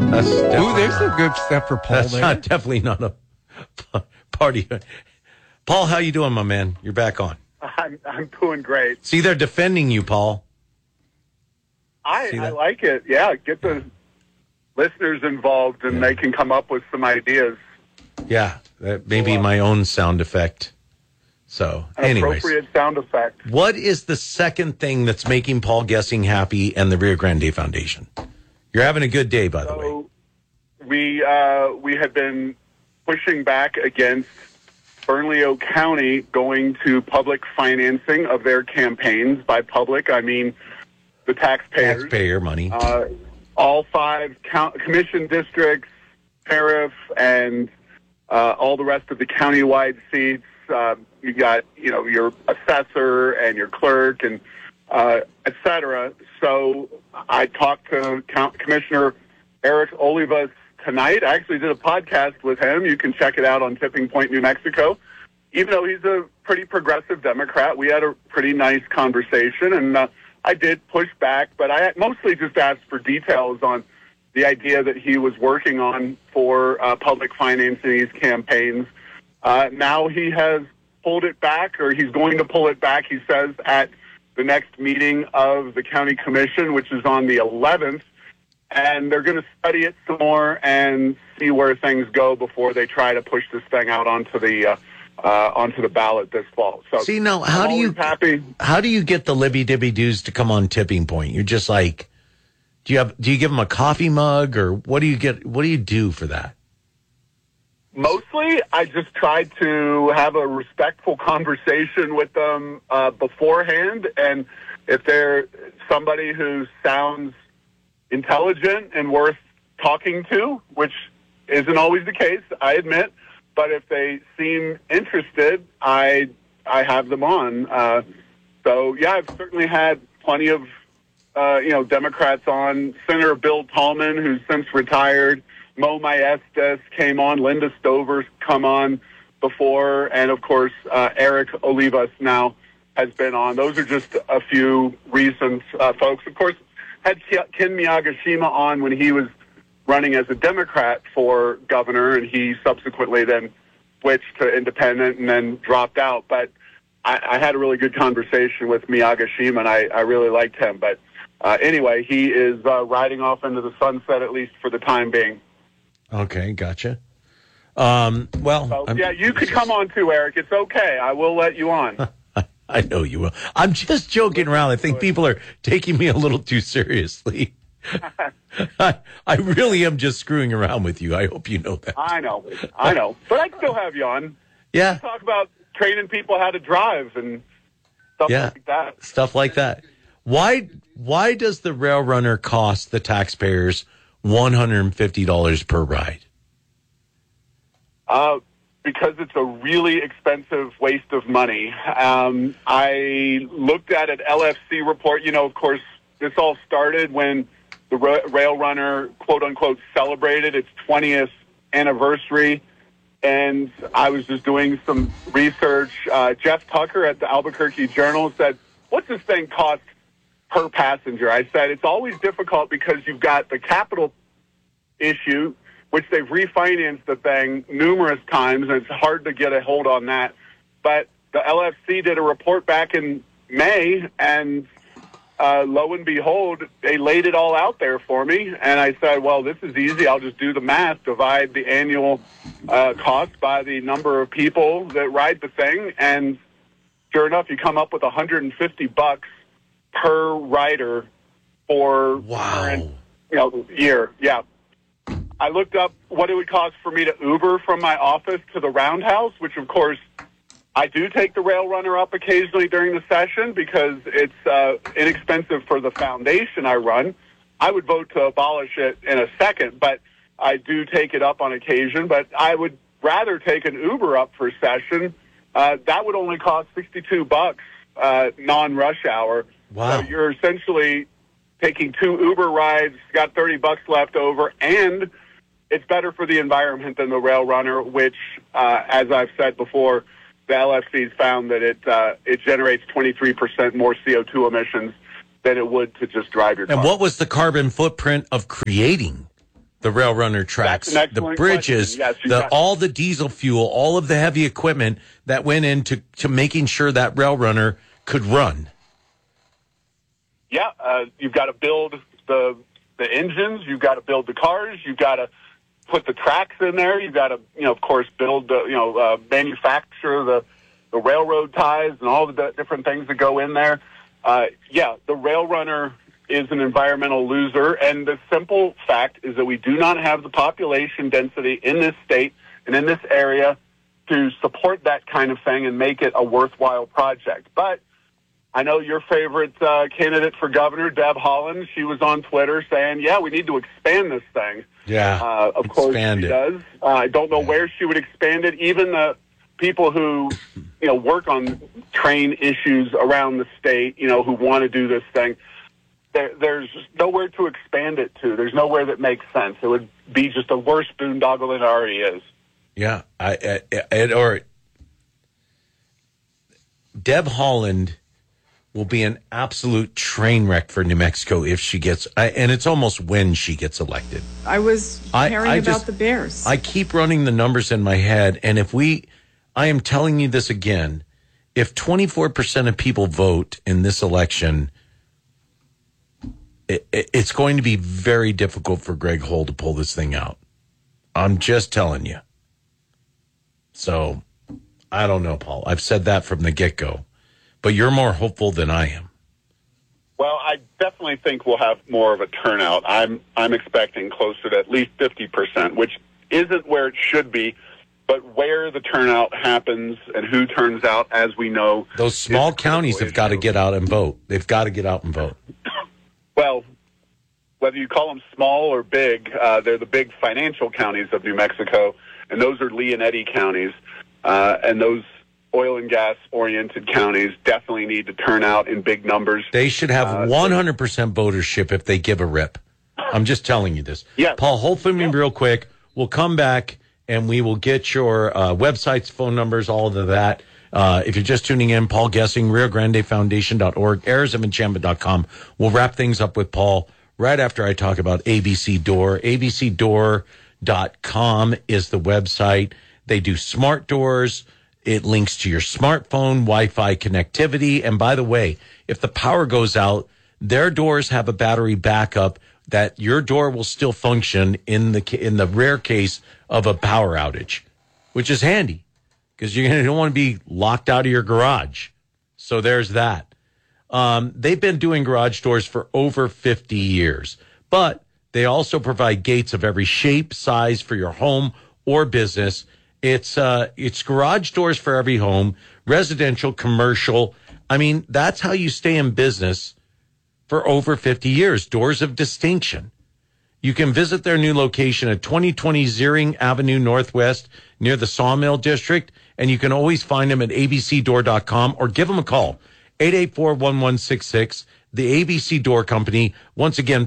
There's some good stuff for Paul. That's definitely not a party. Paul, how you doing, my man? You're back on. I'm doing great. See, they're defending you, Paul. I like it. Yeah, get the listeners involved, and they can come up with some ideas. Yeah, that may be my own sound effect. So, anyways. Appropriate sound effect. What is the second thing that's making Paul Gessing happy and the Rio Grande Foundation? You're having a good day, by the way. We have been pushing back against Bernalillo County going to public financing of their campaigns. By public, I mean the taxpayers. Taxpayer money. All 5 commission districts, sheriff, and all the rest of the countywide seats. You got, your assessor and your clerk and et cetera. So I talked to Commissioner Eric Olivas tonight. I actually did a podcast with him. You can check it out on Tipping Point, New Mexico. Even though he's a pretty progressive Democrat, we had a pretty nice conversation, and I did push back, but I mostly just asked for details on the idea that he was working on for public financing these campaigns. Now he has pulled it back, or he's going to pull it back, he says, at the next meeting of the county commission, which is on the 11th, and they're going to study it some more and see where things go before they try to push this thing out onto the ballot this fall. So, see, now how do you get the Libby Dibby dudes to come on Tipping Point? You're just like, do you give them a coffee mug, or what do you get? What do you do for that? Mostly, I just tried to have a respectful conversation with them beforehand, and if they're somebody who sounds intelligent and worth talking to, which isn't always the case, I admit, but if they seem interested, I have them on. So, yeah, I've certainly had plenty of, Democrats on. Senator Bill Tallman, who's since retired, Mo Maestas came on, Linda Stover's come on before, and, of course, Eric Olivas now has been on. Those are just a few recent folks. Of course, had Ken Miyagishima on when he was running as a Democrat for governor, and he subsequently then switched to independent and then dropped out. But I had a really good conversation with Miyagishima, and I really liked him. But anyway, he is riding off into the sunset, at least for the time being. Okay, gotcha. You could come on too, Eric. It's okay. I will let you on. I know you will. I'm just joking around. I think people are taking me a little too seriously. I really am just screwing around with you. I hope you know that. I know. But I can still have you on. Yeah. We talk about training people how to drive and stuff like that. Stuff like that. Why does the Rail Runner cost the taxpayers $150 per ride? Because it's a really expensive waste of money. I looked at an LFC report. Of course, this all started when the Rail Runner, quote unquote, celebrated its 20th anniversary. And I was just doing some research. Jeff Tucker at the Albuquerque Journal said, "What's this thing cost per passenger?" I said, it's always difficult because you've got the capital issue, which they've refinanced the thing numerous times, and it's hard to get a hold on that. But the LFC did a report back in May, and lo and behold, they laid it all out there for me. And I said, well, this is easy. I'll just do the math, divide the annual cost by the number of people that ride the thing. And sure enough, you come up with $150 per rider for current, year. Yeah. I looked up what it would cost for me to Uber from my office to the Roundhouse, which, of course, I do take the Rail Runner up occasionally during the session because it's inexpensive for the foundation I run. I would vote to abolish it in a second, but I do take it up on occasion. But I would rather take an Uber up for session. That would only cost $62 non-rush hour. Wow. So you're essentially taking 2 Uber rides, got $30 left over, and it's better for the environment than the Rail Runner, which, as I've said before, the LFC's found that it generates 23% more CO2 emissions than it would to just drive your car. And what was the carbon footprint of creating The rail runner tracks, That's an the excellent bridges, question. Yes, all the diesel fuel, all of the heavy equipment that went into making sure that rail runner could run. Yeah, you've got to build the engines, you've got to build the cars, you've got to put the tracks in there, you've got to, of course, build, manufacture the railroad ties and all the different things that go in there. The rail runner is an environmental loser, and the simple fact is that we do not have the population density in this state and in this area to support that kind of thing and make it a worthwhile project. But I know your favorite candidate for governor, Deb Haaland, she was on Twitter saying, we need to expand this thing. Yeah, of course she does. I don't know where she would expand it. Even the people who, work on train issues around the state, who want to do this thing, there's nowhere to expand it to. There's nowhere that makes sense. It would be just a worse boondoggle than it already is. Yeah, Deb Haaland will be an absolute train wreck for New Mexico if she gets, and it's almost when she gets elected. I was hearing about the Bears. I keep running the numbers in my head, and I am telling you this again, if 24% of people vote in this election, it's going to be very difficult for Greg Hull to pull this thing out. I'm just telling you. So, I don't know, Paul. I've said that from the get-go. But you're more hopeful than I am. Well, I definitely think we'll have more of a turnout. I'm expecting closer to at least 50%, which isn't where it should be, but where the turnout happens and who turns out, as we know. Those small counties have got to get out and vote. They've got to get out and vote. Well, whether you call them small or big, they're the big financial counties of New Mexico, and those are Lee and Eddy counties. And those oil and gas-oriented counties definitely need to turn out in big numbers. They should have 100% votership if they give a rip. I'm just telling you this. Yeah. Paul, hold for me real quick. We'll come back, and we will get your websites, phone numbers, all of that. If you're just tuning in, Paul Gessing, RioGrandeFoundation.org, AirosofEnchantment.com. We'll wrap things up with Paul right after I talk about ABC Door. ABCDoor.com is the website. They do smart doors. It links to your smartphone, Wi-Fi connectivity. And by the way, if the power goes out, their doors have a battery backup that your door will still function in the rare case of a power outage, which is handy because you don't want to be locked out of your garage. So there's that. They've been doing garage doors for over 50 years, but they also provide gates of every shape, size for your home or business. It's garage doors for every home, residential, commercial. I mean, that's how you stay in business for over 50 years. Doors of distinction. You can visit their new location at 2020 Ziering Avenue Northwest near the Sawmill District, and you can always find them at abcdoor.com or give them a call, 884-1166, the ABC Door Company. Once again,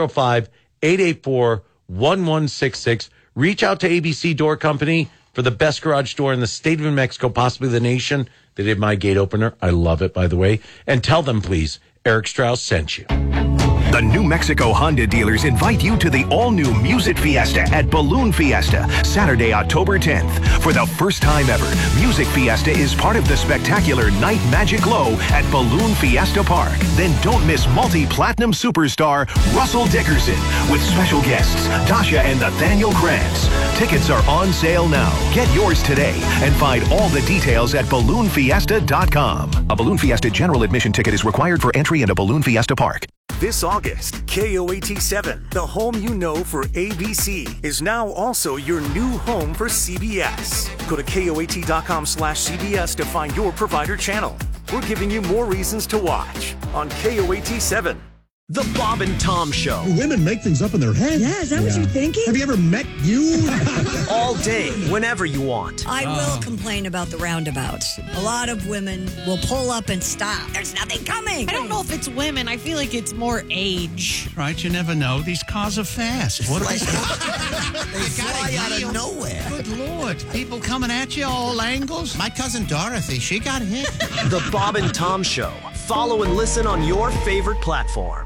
505-884-1166. Reach out to ABC Door Company for the best garage door in the state of New Mexico, possibly the nation. They did my gate opener. I love it, by the way. And tell them, please, Eric Strauss sent you. The New Mexico Honda dealers invite you to the all-new Music Fiesta at Balloon Fiesta, Saturday, October 10th. For the first time ever, Music Fiesta is part of the spectacular Night Magic Glow at Balloon Fiesta Park. Then don't miss multi-platinum superstar Russell Dickerson with special guests Tasha and Nathaniel Krantz. Tickets are on sale now. Get yours today and find all the details at balloonfiesta.com. A Balloon Fiesta general admission ticket is required for entry into Balloon Fiesta Park. This August, KOAT7, the home you know for ABC, is now also your new home for CBS. Go to KOAT.com/CBS to find your provider channel. We're giving you more reasons to watch on KOAT7. The Bob and Tom Show. Women make things up in their head. Yeah, is that what you're thinking? Have you ever met you? All day, whenever you want. I will complain about the roundabouts. A lot of women will pull up and stop. There's nothing coming. I don't know if it's women. I feel like it's more age. Right, you never know. These cars are fast. What They fly out of nowhere. Good Lord. People coming at you all angles. My cousin Dorothy, she got hit. The Bob and Tom Show. Follow and listen on your favorite platform.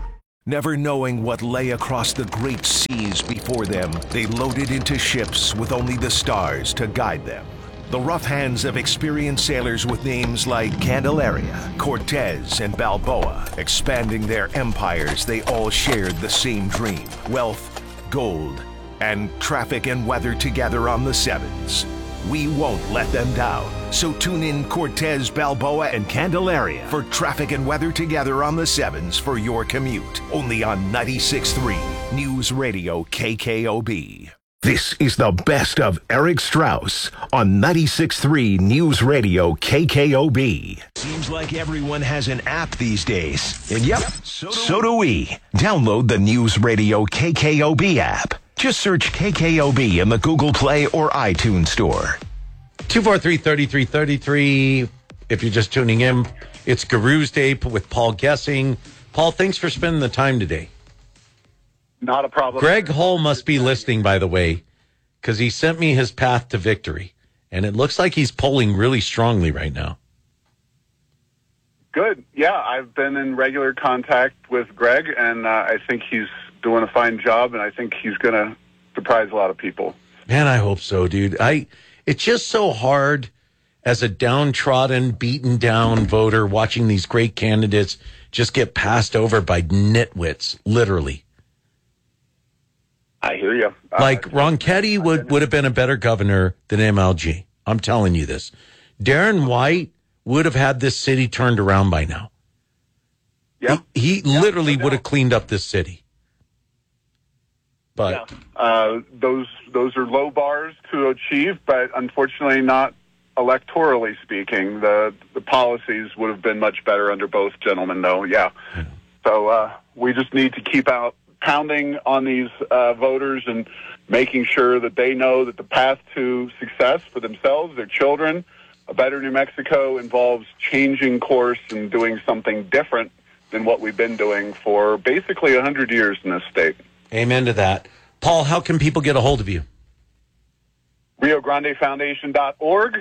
Never knowing what lay across the great seas before them, they loaded into ships with only the stars to guide them. The rough hands of experienced sailors with names like Candelaria, Cortez, and Balboa, expanding their empires, they all shared the same dream: wealth, gold, and traffic and weather together on the sevens. We won't let them down. So tune in Cortez, Balboa, and Candelaria for traffic and weather together on the sevens for your commute. Only on 96.3 News Radio KKOB. This is the best of Eric Strauss on 96.3 News Radio KKOB. Seems like everyone has an app these days. And yep, so do we. Download the News Radio KKOB app. Just search KKOB in the Google Play or iTunes Store. 243-3333. If you're just tuning in, it's Guru's Day with Paul Gessing. Paul, thanks for spending the time today. Not a problem. Greg Hull must be listening, by the way, because he sent me his path to victory. And it looks like he's polling really strongly right now. Good. Yeah, I've been in regular contact with Greg, and I think he's doing a fine job, and I think he's going to surprise a lot of people. Man, I hope so, dude. It's just so hard as a downtrodden, beaten down voter watching these great candidates just get passed over by nitwits, literally. I hear you. Like Ronchetti would have been a better governor than MLG. I'm telling you this. Darren White would have had this city turned around by now. Yeah. He literally would have cleaned up this city. But those are low bars to achieve, but unfortunately not electorally speaking. The policies would have been much better under both gentlemen, though. Yeah. So we just need to keep out pounding on these voters and making sure that they know that the path to success for themselves, their children, a better New Mexico involves changing course and doing something different than what we've been doing for basically 100 years in this state. Amen to that. Paul, how can people get a hold of you? RioGrandeFoundation.org,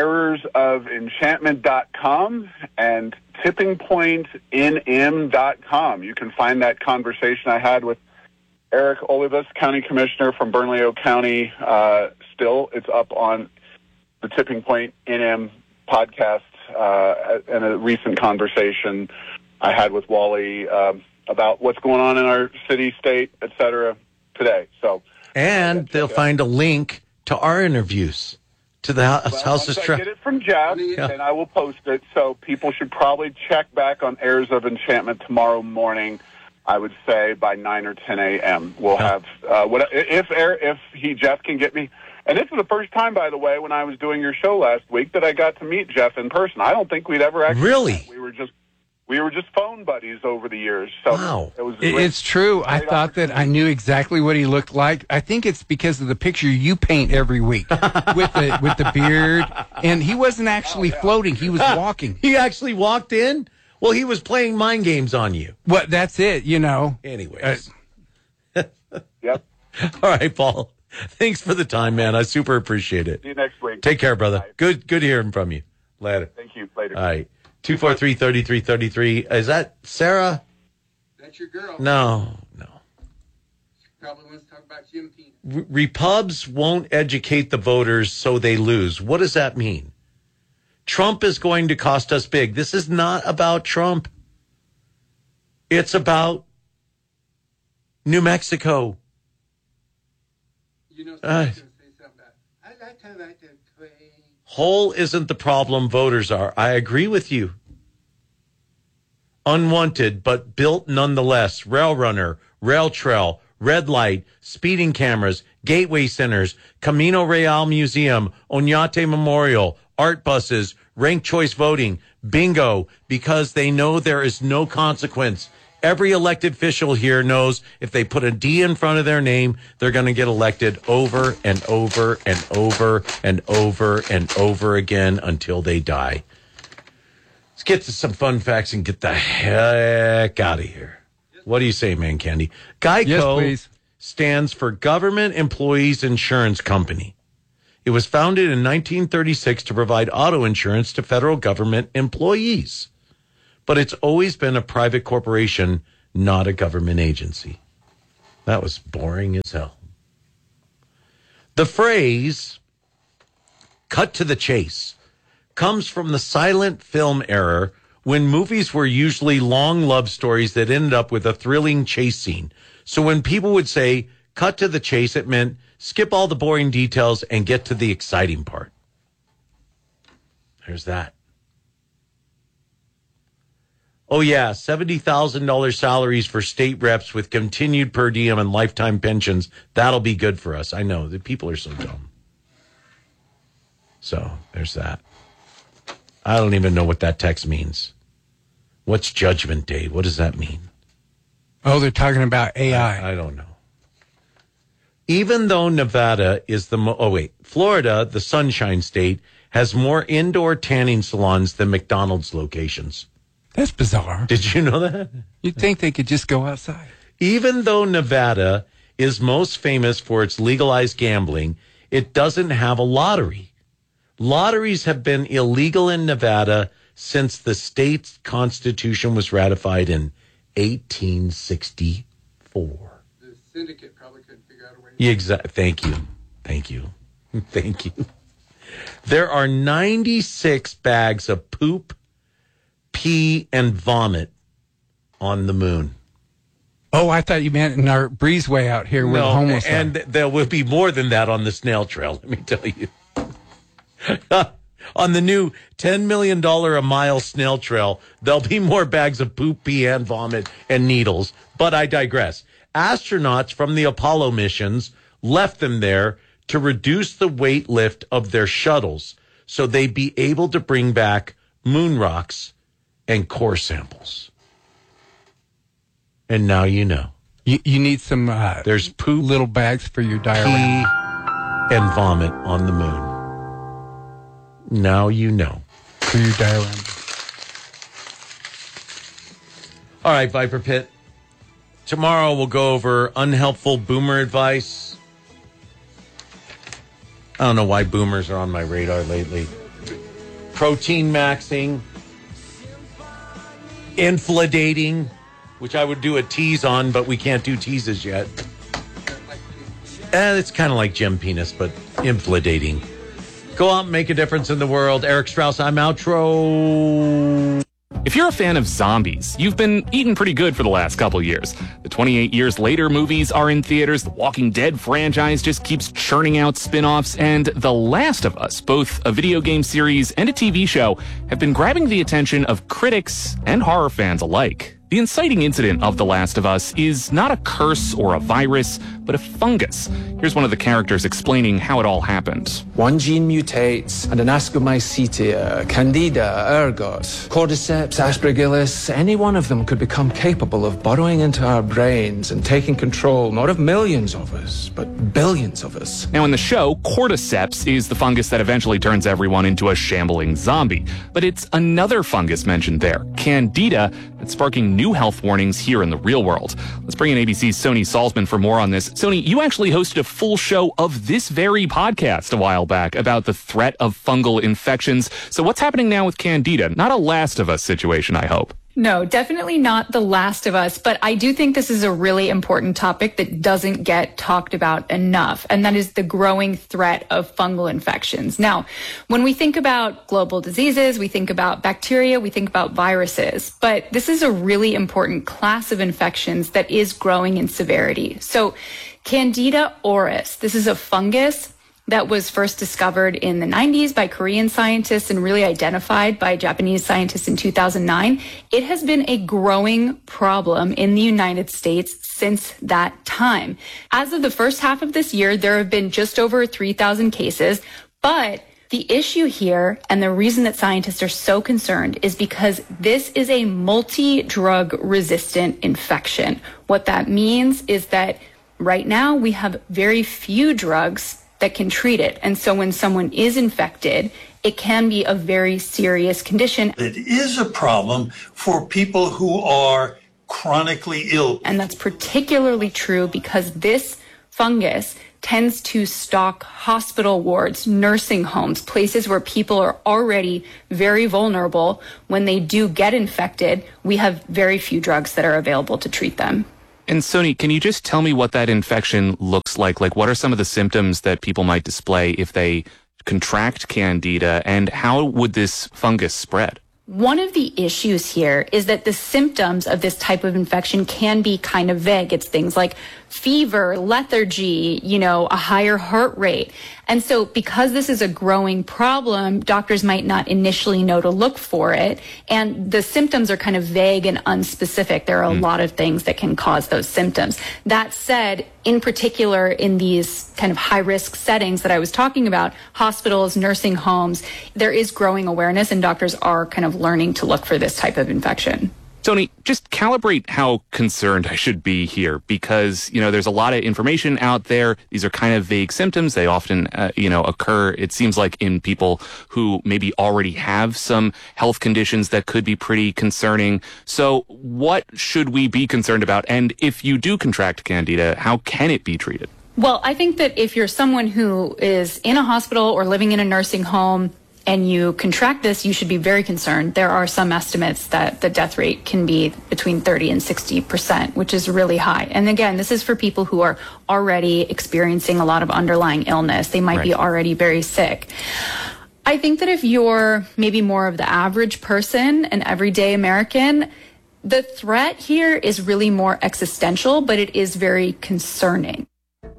errorsoфenchantment.com, and tippingpointnm.com. You can find that conversation I had with Eric Olivas, County Commissioner from Bernalillo County. Still, it's up on the Tipping Point NM podcast and a recent conversation I had with Wally about what's going on in our city, state, et cetera, today. So, and they'll find a link to our interviews to the House of Strauss. I get it from Jeff, and I will post it. So people should probably check back on Heirs of Enchantment tomorrow morning. I would say by 9 or 10 a.m. We'll have if Jeff can get me. And this is the first time, by the way, when I was doing your show last week that I got to meet Jeff in person. I don't think we'd ever actually really. We were just phone buddies over the years. So wow. It's true. I thought that I knew exactly what he looked like. I think it's because of the picture you paint every week with the beard. And he wasn't actually floating. He was walking. He actually walked in? Well, he was playing mind games on you. Well, that's it, you know. Anyways. Yep. All right, Paul. Thanks for the time, man. I super appreciate it. See you next week. Take care, brother. Bye. Good hearing from you. Later. Thank you. Later. All right. 243-3333. Is that Sarah? That's your girl. No. Probably wants to talk about Jim Pena. Repubs won't educate the voters, so they lose. What does that mean? Trump is going to cost us big. This is not about Trump. It's about New Mexico. You know, someone's going to say something about, I like to play. Whole isn't the problem, voters are. I agree with you. Unwanted, but built nonetheless. Rail runner, rail trail, red light, speeding cameras, gateway centers, Camino Real Museum, Oñate Memorial, art buses, ranked choice voting, bingo, because they know there is no consequence. Every elected official here knows if they put a D in front of their name, they're going to get elected over and over and over and over and over again until they die. Let's get to some fun facts and get the heck out of here. What do you say, man, Candy? GEICO stands for Government Employees Insurance Company. It was founded in 1936 to provide auto insurance to federal government employees. But it's always been a private corporation, not a government agency. That was boring as hell. The phrase, cut to the chase, comes from the silent film era when movies were usually long love stories that ended up with a thrilling chase scene. So when people would say, cut to the chase, it meant skip all the boring details and get to the exciting part. There's that. Oh, yeah, $70,000 salaries for state reps with continued per diem and lifetime pensions. That'll be good for us. I know, the people are so dumb. So, there's that. I don't even know what that text means. What's Judgment Day? What does that mean? Oh, they're talking about AI. I don't know. Even though Nevada is Florida, the Sunshine State, has more indoor tanning salons than McDonald's locations. That's bizarre. Did you know that? You'd think they could just go outside. Even though Nevada is most famous for its legalized gambling, it doesn't have a lottery. Lotteries have been illegal in Nevada since the state's constitution was ratified in 1864. The syndicate probably couldn't figure out a way. Thank you. There are 96 bags of poop, pee, and vomit on the moon. Oh, I thought you meant in our breezeway out here where the homeless are. And there will be more than that on the snail trail, let me tell you. On the new $10 million a mile snail trail, there'll be more bags of poop, pee, and vomit and needles. But I digress. Astronauts from the Apollo missions left them there to reduce the weight lift of their shuttles so they'd be able to bring back moon rocks and core samples. And now you know. You need some there's poop, little bags for your diorama. Pee, and vomit on the moon. Now you know. For your diorama. All right, Viper Pit. Tomorrow we'll go over unhelpful boomer advice. I don't know why boomers are on my radar lately. Protein maxing. Infladating, which I would do a tease on, but we can't do teases yet. It's kind of like gem penis, but infladating. Go out and make a difference in the world. Eric Strauss, I'm outro. If you're a fan of zombies, you've been eating pretty good for the last couple years. The 28 Years Later movies are in theaters, the Walking Dead franchise just keeps churning out spin-offs, and The Last of Us, both a video game series and a TV show, have been grabbing the attention of critics and horror fans alike. The inciting incident of The Last of Us is not a curse or a virus, but a fungus. Here's one of the characters explaining how it all happened. One gene mutates, and an Ascomycetia, Candida, ergot, Cordyceps, Aspergillus, any one of them could become capable of burrowing into our brains and taking control not of millions of us, but billions of us. Now in the show, Cordyceps is the fungus that eventually turns everyone into a shambling zombie. But it's another fungus mentioned there, Candida, that's sparking new health warnings here in the real world. Let's bring in ABC's Sony Salzman for more on this. Sony, you actually hosted a full show of this very podcast a while back about the threat of fungal infections. So what's happening now with Candida? Not a Last of Us situation, I hope. No, definitely not The Last of Us, but I do think this is a really important topic that doesn't get talked about enough, and that is the growing threat of fungal infections. Now, when we think about global diseases, we think about bacteria, we think about viruses, but this is a really important class of infections that is growing in severity. So, Candida auris, this is a fungus that was first discovered in the 90s by Korean scientists and really identified by Japanese scientists in 2009. It has been a growing problem in the United States since that time. As of the first half of this year, there have been just over 3,000 cases, but the issue here, and the reason that scientists are so concerned, is because this is a multi-drug resistant infection. What that means is that right now we have very few drugs that can treat it. And so when someone is infected, it can be a very serious condition. It is a problem for people who are chronically ill. And that's particularly true because this fungus tends to stalk hospital wards, nursing homes, places where people are already very vulnerable. When they do get infected, we have very few drugs that are available to treat them. And Soni, can you just tell me what that infection looks like? Like, what are some of the symptoms that people might display if they contract Candida, and how would this fungus spread? One of the issues here is that the symptoms of this type of infection can be kind of vague. It's things like fever, lethargy, a higher heart rate. And so because this is a growing problem, doctors might not initially know to look for it. And the symptoms are kind of vague and unspecific. There are a lot of things that can cause those symptoms. That said, in particular, in these kind of high-risk settings that I was talking about, hospitals, nursing homes, there is growing awareness, and doctors are kind of learning to look for this type of infection. Soni, just calibrate how concerned I should be here, because, there's a lot of information out there. These are kind of vague symptoms. They often, occur, it seems like, in people who maybe already have some health conditions that could be pretty concerning. So what should we be concerned about? And if you do contract Candida, how can it be treated? Well, I think that if you're someone who is in a hospital or living in a nursing home, and you contract this, you should be very concerned. There are some estimates that the death rate can be between 30 and 60%, which is really high. And again, this is for people who are already experiencing a lot of underlying illness. They might be already very sick. I think that if you're maybe more of the average person, an everyday American, the threat here is really more existential, but it is very concerning.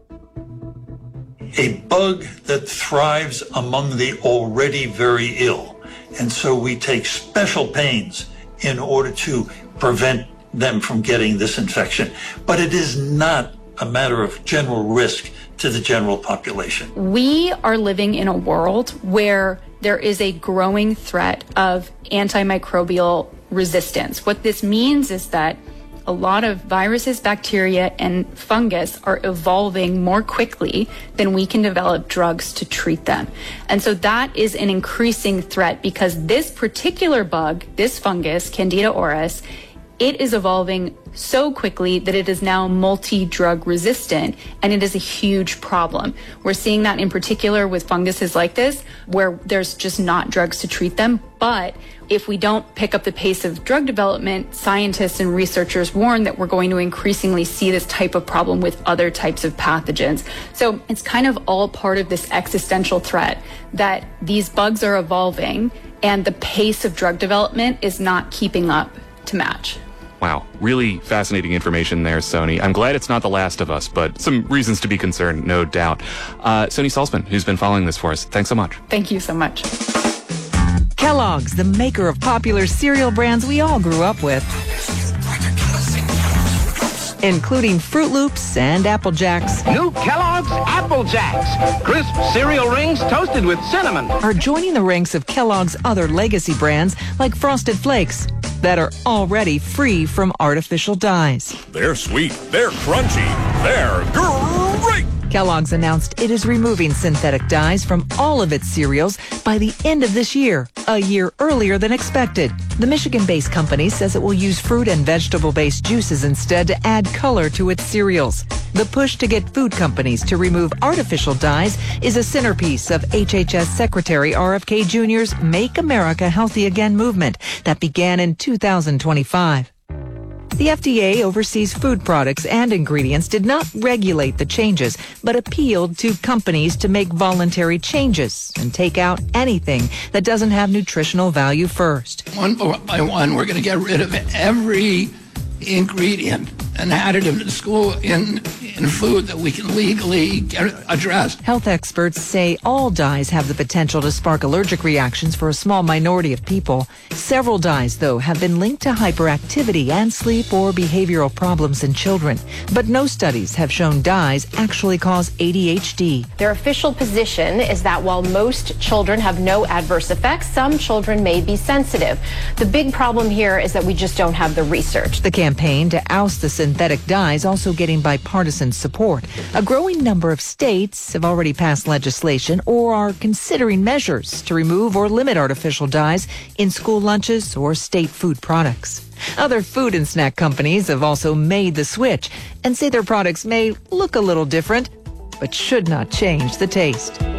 A bug that thrives among the already very ill. And so we take special pains in order to prevent them from getting this infection. But it is not a matter of general risk to the general population. We are living in a world where there is a growing threat of antimicrobial resistance. What this means is that a lot of viruses, bacteria, and fungus are evolving more quickly than we can develop drugs to treat them. And so that is an increasing threat, because this particular bug, this fungus, Candida auris, it is evolving so quickly that it is now multi-drug resistant, and it is a huge problem. We're seeing that in particular with funguses like this, where there's just not drugs to treat them. But if we don't pick up the pace of drug development, scientists and researchers warn that we're going to increasingly see this type of problem with other types of pathogens. So it's kind of all part of this existential threat that these bugs are evolving, and the pace of drug development is not keeping up to match. Wow, really fascinating information there, Soni. I'm glad it's not The Last of Us, but some reasons to be concerned, no doubt. Soni Salzman, who's been following this for us, thanks so much. Thank you so much. Kellogg's, the maker of popular cereal brands we all grew up with, including Fruit Loops and Apple Jacks. New Kellogg's Apple Jacks, crisp cereal rings toasted with cinnamon, are joining the ranks of Kellogg's other legacy brands like Frosted Flakes that are already free from artificial dyes. They're sweet, they're crunchy, they're great! Kellogg's announced it is removing synthetic dyes from all of its cereals by the end of this year, a year earlier than expected. The Michigan-based company says it will use fruit and vegetable-based juices instead to add color to its cereals. The push to get food companies to remove artificial dyes is a centerpiece of HHS Secretary RFK Jr.'s Make America Healthy Again movement that began in 2025. The FDA oversees food products and ingredients, did not regulate the changes, but appealed to companies to make voluntary changes and take out anything that doesn't have nutritional value first. One by one, we're going to get rid of every ingredient and additive to school in food that we can legally address. Health experts say all dyes have the potential to spark allergic reactions for a small minority of people. Several dyes, though, have been linked to hyperactivity and sleep or behavioral problems in children. But no studies have shown dyes actually cause ADHD. Their official position is that while most children have no adverse effects, some children may be sensitive. The big problem here is that we just don't have the research. The campaign to oust the synthetic dyes also getting bipartisan support. A growing number of states have already passed legislation or are considering measures to remove or limit artificial dyes in school lunches or state food products. Other food and snack companies have also made the switch and say their products may look a little different, but should not change the taste.